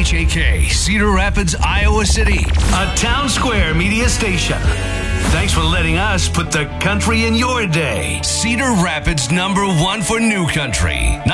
KHAK, Cedar Rapids, Iowa City, a Town Square media station. Thanks for letting us put the country in your day. Cedar Rapids #1 for new country.